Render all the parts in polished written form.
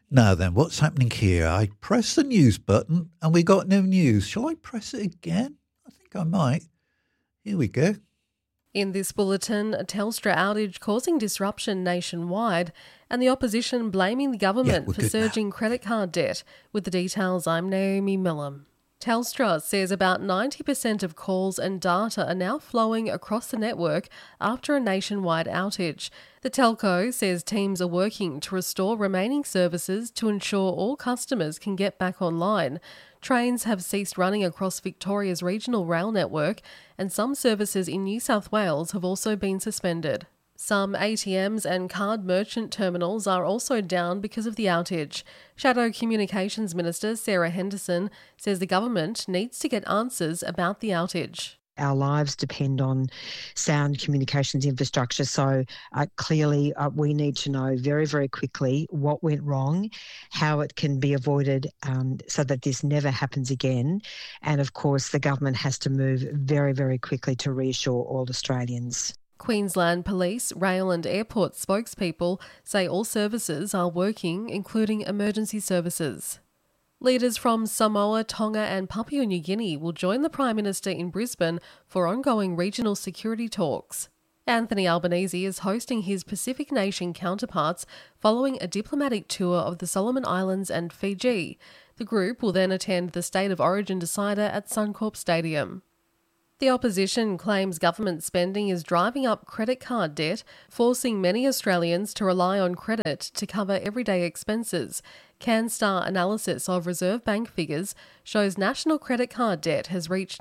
Now then, what's happening here? I pressed the news button and we got no news. Shall I press it again? I think I might. Here we go. In this bulletin, a Telstra outage causing disruption nationwide and the opposition blaming the government for surging credit card debt. With the details, I'm Naomi Millam. Telstra says about 90% of calls and data are now flowing across the network after a nationwide outage. The telco says teams are working to restore remaining services to ensure all customers can get back online. Trains have ceased running across Victoria's regional rail network, and some services in New South Wales have also been suspended. Some ATMs and card merchant terminals are also down because of the outage. Shadow Communications Minister Sarah Henderson says the government needs to get answers about the outage. Our lives depend on sound communications infrastructure, so clearly we need to know very, very quickly what went wrong, how it can be avoided so that this never happens again. And of course, the government has to move very, very quickly to reassure all Australians. Queensland Police, rail and airport spokespeople say all services are working, including emergency services. Leaders from Samoa, Tonga and Papua New Guinea will join the Prime Minister in Brisbane for ongoing regional security talks. Anthony Albanese is hosting his Pacific nation counterparts following a diplomatic tour of the Solomon Islands and Fiji. The group will then attend the State of Origin decider at Suncorp Stadium. The opposition claims government spending is driving up credit card debt, forcing many Australians to rely on credit to cover everyday expenses. CanStar analysis of Reserve Bank figures shows national credit card debt has reached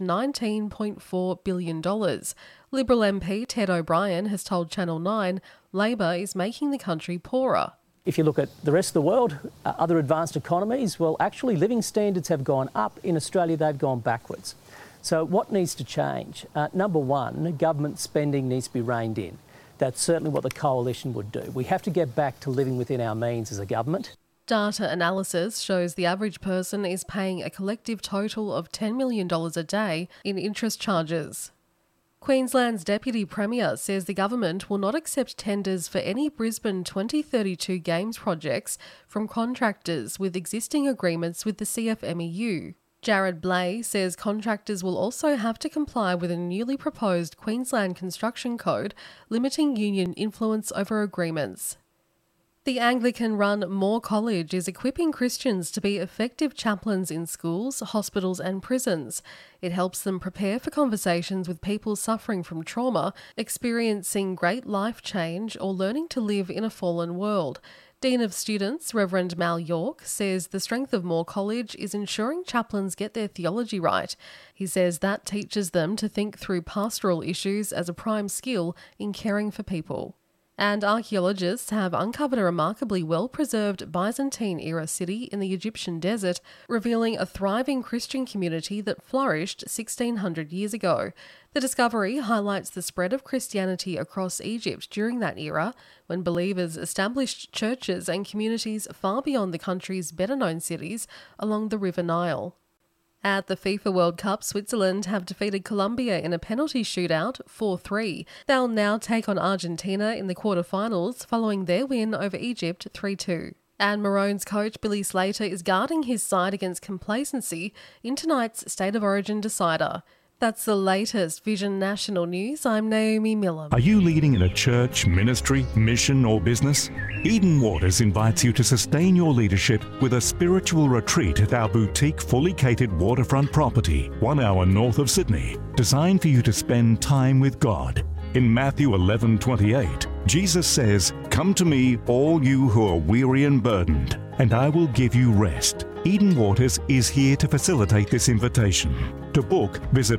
$19.4 billion. Liberal MP Ted O'Brien has told Channel 9 Labor is making the country poorer. If you look at the rest of the world, other advanced economies, well, actually living standards have gone up. In Australia, they've gone backwards. So what needs to change? Number one, government spending needs to be reined in. That's certainly what the coalition would do. We have to get back to living within our means as a government. Data analysis shows the average person is paying a collective total of $10 million a day in interest charges. Queensland's Deputy Premier says the government will not accept tenders for any Brisbane 2032 Games projects from contractors with existing agreements with the CFMEU. Jared Blay says contractors will also have to comply with a newly proposed Queensland Construction Code limiting union influence over agreements. The Anglican-run Moore College is equipping Christians to be effective chaplains in schools, hospitals and prisons. It helps them prepare for conversations with people suffering from trauma, experiencing great life change or learning to live in a fallen world. Dean of Students, Reverend Mal York, says the strength of Moore College is ensuring chaplains get their theology right. He says that teaches them to think through pastoral issues as a prime skill in caring for people. And archaeologists have uncovered a remarkably well-preserved Byzantine-era city in the Egyptian desert, revealing a thriving Christian community that flourished 1,600 years ago. The discovery highlights the spread of Christianity across Egypt during that era, when believers established churches and communities far beyond the country's better-known cities along the River Nile. At the FIFA World Cup, Switzerland have defeated Colombia in a penalty shootout 4-3. They'll now take on Argentina in the quarterfinals following their win over Egypt 3-2. And Maroons coach Billy Slater is guarding his side against complacency in tonight's State of Origin decider. That's the latest Vision National News. I'm Naomi Millam. Are you leading in a church, ministry, mission or business? Eden Waters invites you to sustain your leadership with a spiritual retreat at our boutique fully catered waterfront property, 1 hour north of Sydney, designed for you to spend time with God. In Matthew 11:28, Jesus says, "Come to me, all you who are weary and burdened, and I will give you rest." Eden Waters is here to facilitate this invitation. To book, visit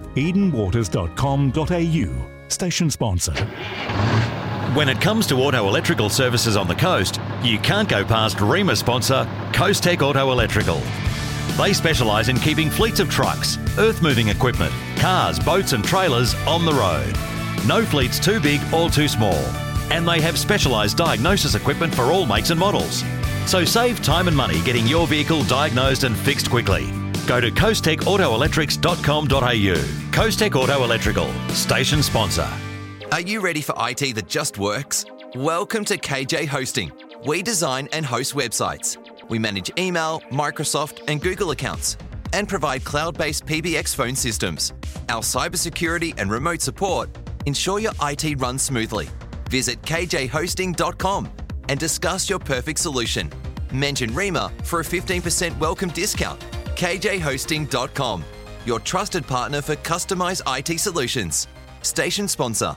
edenwaters.com.au. Station sponsor. When it comes to auto electrical services on the coast, you can't go past REMA sponsor Coast Tech Auto Electrical. They specialise in keeping fleets of trucks, earth-moving equipment, cars, boats and trailers on the road. No fleets too big or too small. And they have specialised diagnosis equipment for all makes and models. So save time and money getting your vehicle diagnosed and fixed quickly. Go to coasttechautoelectrics.com.au. Coast Tech Auto Electrical, station sponsor. Are you ready for IT that just works? Welcome to KJ Hosting. We design and host websites. We manage email, Microsoft and Google accounts and provide cloud-based PBX phone systems. Our cybersecurity and remote support ensure your IT runs smoothly. Visit kjhosting.com and discuss your perfect solution. Mention REMA for a 15% welcome discount. kjhosting.com, your trusted partner for customised IT solutions. Station sponsor.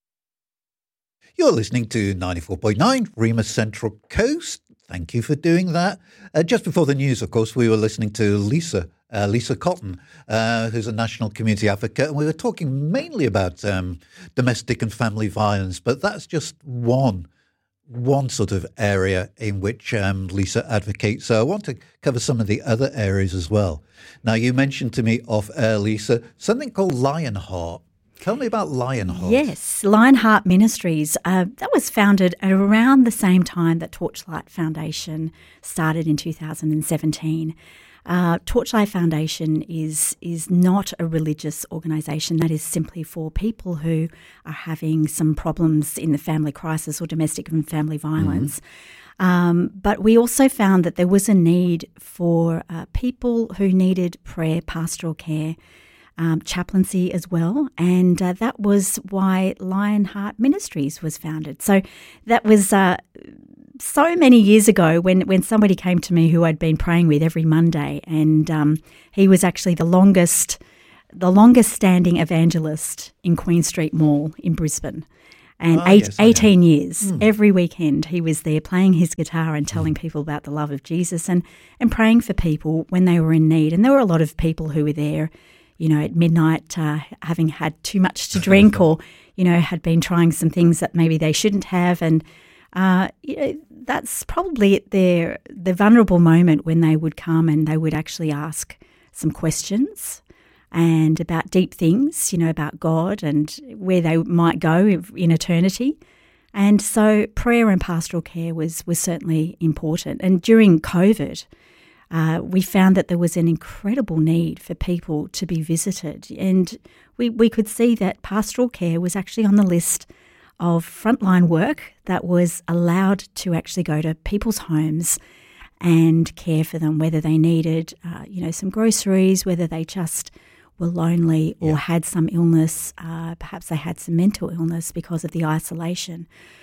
You're listening to 94.9 REMA Central Coast. Thank you for doing that. Just before the news, of course, we were listening to Lisa Cotton, who's a national community advocate, and we were talking mainly about domestic and family violence, but that's just one sort of area in which Lisa advocates. So I want to cover some of the other areas as well. Now, you mentioned to me off air, Lisa, something called Lionheart. Tell me about Lionheart. Yes, Lionheart Ministries. That was founded at around the same time that Torchlight Foundation started in 2017. Torchlight Foundation is not a religious organisation. That is simply for people who are having some problems in the family crisis or domestic and family violence. But we also found that there was a need for people who needed prayer, pastoral care, chaplaincy as well, and that was why Lionheart Ministries was founded. So that was so many years ago when somebody came to me who I'd been praying with every Monday, and he was actually the longest standing evangelist in Queen Street Mall in Brisbane. And 18 years, every weekend he was there playing his guitar and telling people about the love of Jesus and praying for people when they were in need. And there were a lot of people who were there, you know, at midnight, having had too much to drink or, you know, had been trying some things that maybe they shouldn't have. And, you know, that's probably at the vulnerable moment when they would come and they would actually ask some questions and about deep things, you know, about God and where they might go in eternity. And so prayer and pastoral care was certainly important. And during COVID, we found that there was an incredible need for people to be visited, and we could see that pastoral care was actually on the list of frontline work that was allowed to actually go to people's homes and care for them, whether they needed, you know, some groceries, whether they just were lonely or had some illness, perhaps they had some mental illness because of the isolation.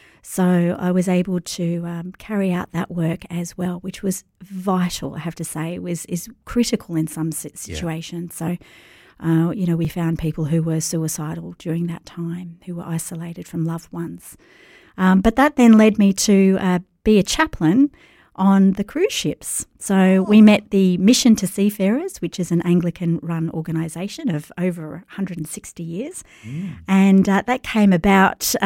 So I was able to carry out that work as well, which was vital, I have to say. Is critical in some situations. So, you know, we found people who were suicidal during that time, who were isolated from loved ones. But that then led me to be a chaplain on the cruise ships. So we met the Mission to Seafarers, which is an Anglican-run organisation of over 160 years. And that came about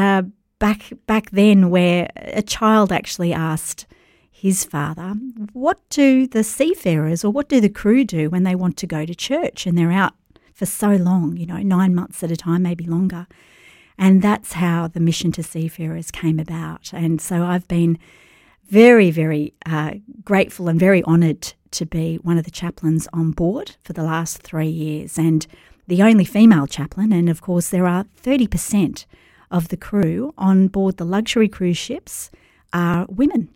back then, where a child actually asked his father, what do the seafarers or what do the crew do when they want to go to church and they're out for so long, you know, 9 months at a time, maybe longer. And that's how the Mission to Seafarers came about. And so I've been very, very grateful and very honoured to be one of the chaplains on board for the last 3 years, and the only female chaplain. And of course there are 30% of the crew on board the luxury cruise ships are women.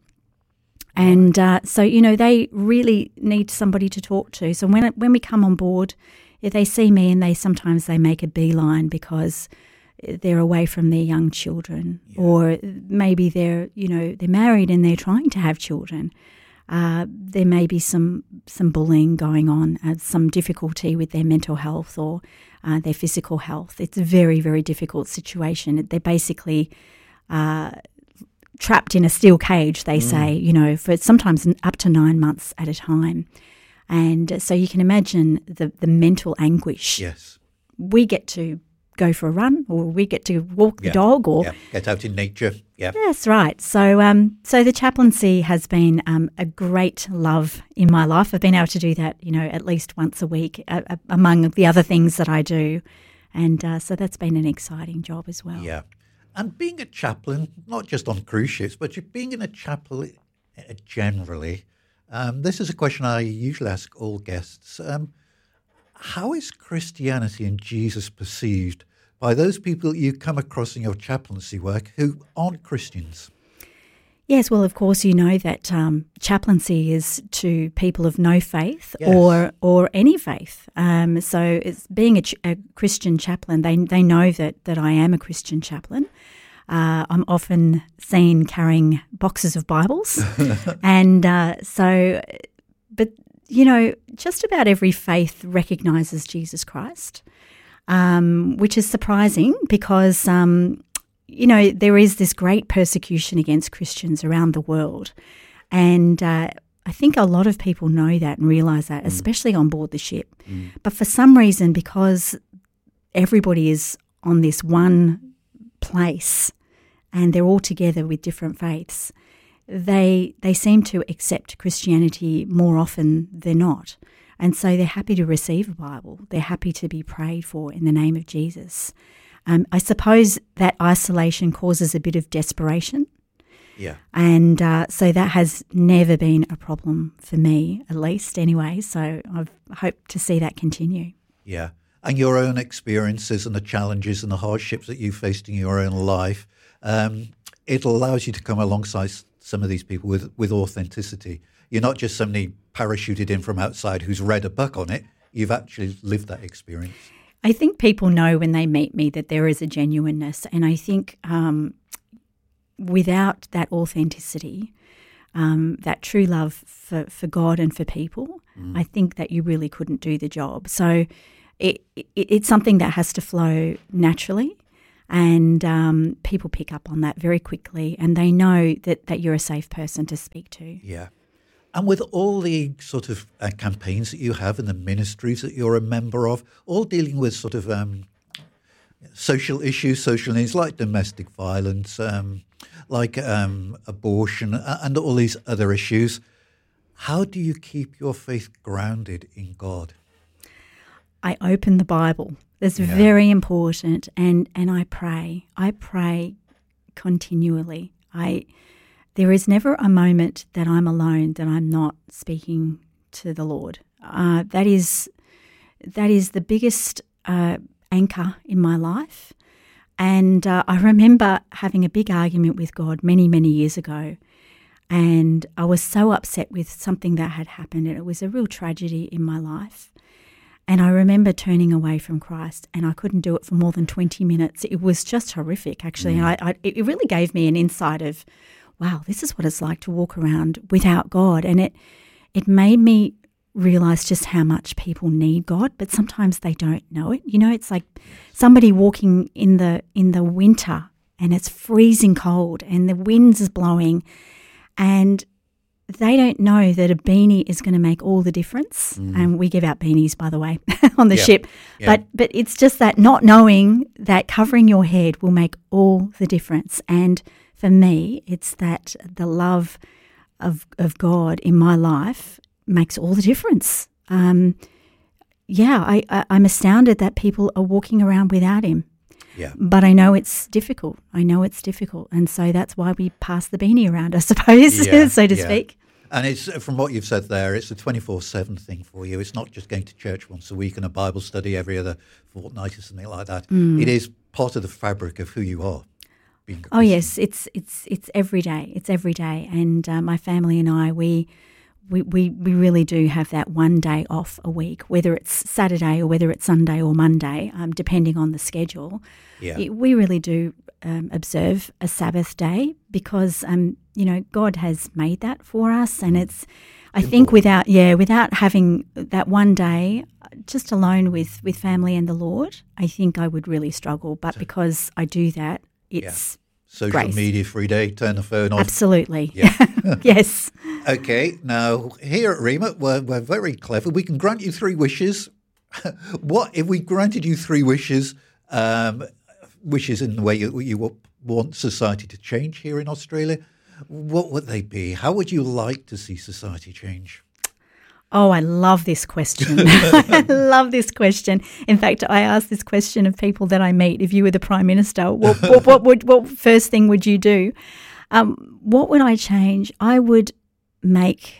And so, you know, they really need somebody to talk to. So when we come on board, if they see me and sometimes they make a beeline because they're away from their young children, or maybe they're married and they're trying to have children. There may be some bullying going on, some difficulty with their mental health or their physical health. It's a very, very difficult situation. They're basically trapped in a steel cage, they say, you know, for sometimes up to 9 months at a time. And so you can imagine the mental anguish. Yes. We get to go for a run, or we get to walk the dog, or get out in nature. Yeah, that's right. So, so the chaplaincy has been a great love in my life. I've been able to do that, you know, at least once a week, among the other things that I do, and so that's been an exciting job as well. Yeah, and being a chaplain, not just on cruise ships, but you're being in a chapel generally. This is a question I usually ask all guests. How is Christianity and Jesus perceived by those people you come across in your chaplaincy work who aren't Christians? Yes, well, of course, you know that chaplaincy is to people of no faith Yes. or any faith. So it's being a Christian chaplain, they know that I am a Christian chaplain. I'm often seen carrying boxes of Bibles. And but, you know, just about every faith recognises Jesus Christ, which is surprising because you know, there is this great persecution against Christians around the world. And I think a lot of people know that and realise that, especially on board the ship. But for some reason, because everybody is on this one place and they're all together with different faiths, they seem to accept Christianity more often than not. And so they're happy to receive a Bible. They're happy to be prayed for in the name of Jesus. I suppose that isolation causes a bit of desperation. Yeah. And so that has never been a problem for me, at least anyway. So I hope to see that continue. Yeah. And your own experiences and the challenges and the hardships that you faced in your own life, it allows you to come alongside some of these people with authenticity. You're not just somebody parachuted in from outside who's read a book on it. You've actually lived that experience. I think people know when they meet me that there is a genuineness, and I think without that authenticity, that true love for God and for people, I think that you really couldn't do the job. So it's something that has to flow naturally, and people pick up on that very quickly, and they know that you're a safe person to speak to. Yeah. And with all the sort of campaigns that you have and the ministries that you're a member of, all dealing with sort of social issues, social needs like domestic violence, like abortion and all these other issues, how do you keep your faith grounded in God? I open the Bible. That's very important, and I pray. I pray continually. There is never a moment that I'm alone that I'm not speaking to the Lord. That is the biggest anchor in my life. And I remember having a big argument with God many, many years ago. And I was so upset with something that had happened, and it was a real tragedy in my life. And I remember turning away from Christ, and I couldn't do it for more than 20 minutes. It was just horrific, actually. And it really gave me an insight of, wow, this is what it's like to walk around without God. And it made me realise just how much people need God, but sometimes they don't know it. You know, it's like somebody walking in the winter and it's freezing cold and the wind's blowing, and they don't know that a beanie is going to make all the difference. And we give out beanies, by the way, on the ship. Yeah. But it's just that not knowing that covering your head will make all the difference. And for me, it's that the love of God in my life makes all the difference. I'm astounded that people are walking around without him. Yeah. But I know it's difficult. And so that's why we pass the beanie around, I suppose, so to speak. And it's from what you've said there, it's a 24/7 thing for you. It's not just going to church once a week and a Bible study every other fortnight or something like that. It is part of the fabric of who you are. Oh yes, it's every day. It's every day, and my family and I, we really do have that one day off a week, whether it's Saturday or whether it's Sunday or Monday, depending on the schedule. Yeah. We really do observe a Sabbath day because God has made that for us, and it's. I think without having that one day just alone with family and the Lord, I think I would really struggle. But because I do that, it's social media free day, turn the phone off. Absolutely. Yeah. Yes. Okay, now here at Rhema, we're very clever. We can grant you 3 wishes. What if we granted you 3 wishes, wishes in the way you want society to change here in Australia? What would they be? How would you like to see society change? Oh, I love this question. I love this question. In fact, I ask this question of people that I meet. If you were the Prime Minister, what first thing would you do? What would I change? I would make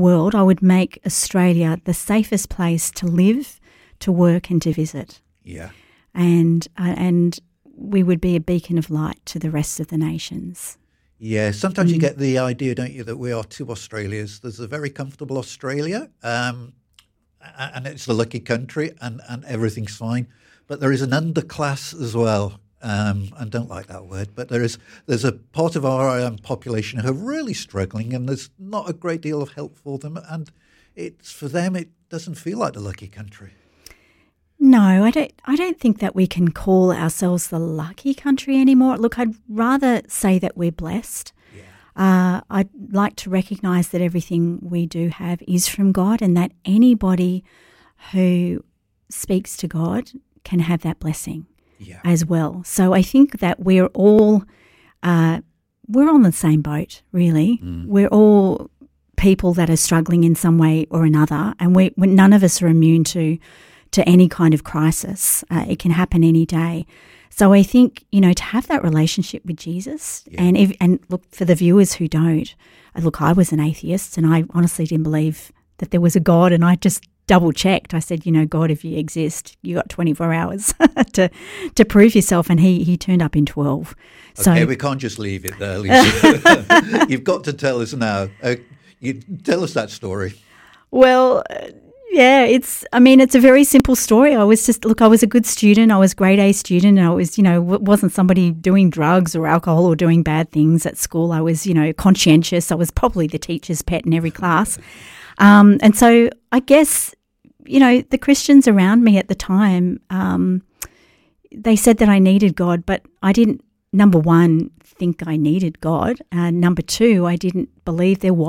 Australia the safest place to live, to work and to visit. Yeah. And we would be a beacon of light to the rest of the nations. Yeah, sometimes you get the idea, don't you, that we are two Australias. There's a very comfortable Australia, and it's the lucky country, and everything's fine. But there is an underclass as well. I don't like that word, but there's a part of our population who are really struggling, and there's not a great deal of help for them. And for them, it doesn't feel like the lucky country. No, I don't think that we can call ourselves the lucky country anymore. Look, I'd rather say that we're blessed. Yeah. I'd like to recognise that everything we do have is from God, and that anybody who speaks to God can have that blessing as well. So I think that we're all we're on the same boat, really. We're all people that are struggling in some way or another, and none of us are immune to any kind of crisis. It can happen any day. So I think, to have that relationship with Jesus, and look, for the viewers who don't, look, I was an atheist and I honestly didn't believe that there was a God, and I just double-checked. I said, God, if you exist, you got 24 hours to prove yourself, and he turned up in 12. Okay, we can't just leave it there, Lisa. You've got to tell us now. You tell us that story. Well, yeah, it's a very simple story. I was a good student. I was grade A student, and I was, wasn't somebody doing drugs or alcohol or doing bad things at school. I was, conscientious. I was probably the teacher's pet in every class. And so I guess, the Christians around me at the time, they said that I needed God, but I didn't, number one, think I needed God. Number two, I didn't believe there was